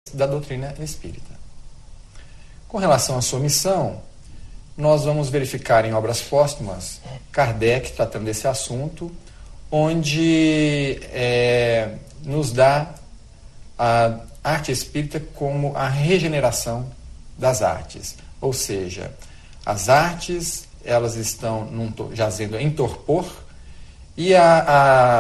da doutrina espírita. Com relação à sua missão, nós vamos verificar em obras póstumas Kardec tratando desse assunto, onde nos dá a arte espírita como a regeneração das artes. Ou seja, as artes, elas estão jazendo em torpor, e a